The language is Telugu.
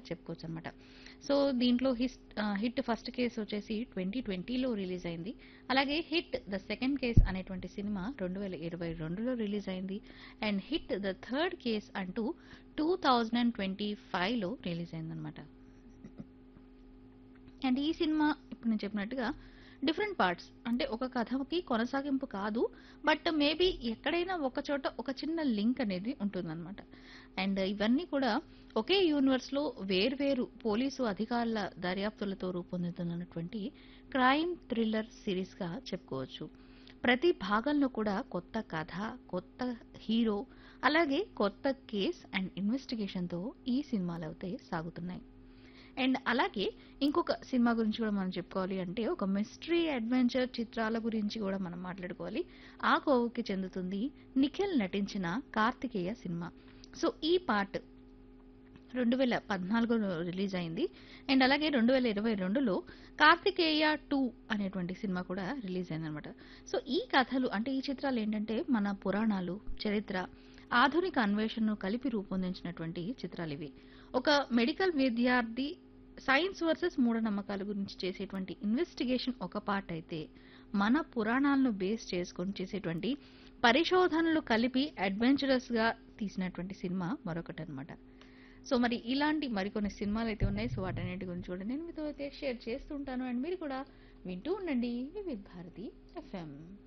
చెప్పుకోవచ్చు అనమాట. సో దీంట్లో హిట్ ఫస్ట్ కేస్ వచ్చేసి 2020లో రిలీజ్ అయింది. అలాగే హిట్ ద సెకండ్ కేస్ అనేటువంటి సినిమా 2022లో రిలీజ్ అయింది. And hit the third case అంటూ 2025లో రిలీజ్ అయిందనమాట. అండ్ ఈ సినిమా ఇప్పుడు నేను చెప్పినట్టుగా డిఫరెంట్ పార్ట్స్, అంటే ఒక కథకి కొనసాగింపు కాదు, బట్ మేబీ ఎక్కడైనా ఒక చోట ఒక చిన్న లింక్ అనేది ఉంటుందన్నమాట. అండ్ ఇవన్నీ కూడా ఒకే యూనివర్స్ లో వేర్వేరు పోలీసు అధికారుల దర్యాప్తులతో రూపొందుతున్నటువంటి క్రైమ్ థ్రిల్లర్ సిరీస్ గా చెప్పుకోవచ్చు. ప్రతి భాగంలో కూడా కొత్త కథ, కొత్త హీరో, అలాగే కొత్త కేస్ అండ్ ఇన్వెస్టిగేషన్ తో ఈ సినిమాలు అయితే సాగుతున్నాయి. అండ్ అలాగే ఇంకొక సినిమా గురించి కూడా మనం చెప్పుకోవాలి అంటే ఒక మిస్టరీ అడ్వెంచర్ చిత్రాల గురించి కూడా మనం మాట్లాడుకోవాలి. ఆ కోవకి చెందుతుంది నిఖిల్ నటించిన కార్తికేయ సినిమా. సో ఈ పార్ట్ 2014లో రిలీజ్ అయింది. అండ్ అలాగే 2022లో కార్తికేయ 2 అనేటువంటి సినిమా కూడా రిలీజ్ అయిందనమాట. సో ఈ కథలు అంటే ఈ చిత్రాలు ఏంటంటే మన పురాణాలు, చరిత్ర, ఆధునిక అన్వేషణను కలిపి రూపొందించినటువంటి చిత్రాలు ఇవి. ఒక మెడికల్ విద్యార్థి సైన్స్ వర్సెస్ మూఢనమ్మకాల గురించి చేసేటువంటి ఇన్వెస్టిగేషన్ ఒక పార్ట్ అయితే, మన పురాణాలను బేస్ చేసుకొని చేసేటువంటి పరిశోధనలు కలిపి అడ్వెంచరస్ గా తీసినటువంటి సినిమా మరొకటి అనమాట. సో మరి ఇలాంటి మరికొన్ని సినిమాలు అయితే ఉన్నాయి. సో వాటన్నిటి గురించి కూడా నేను మీతో అయితే షేర్ చేస్తుంటాను. అండ్ మీరు కూడా వింటూ ఉండండి వివిధ భారతి ఎఫ్ఎం.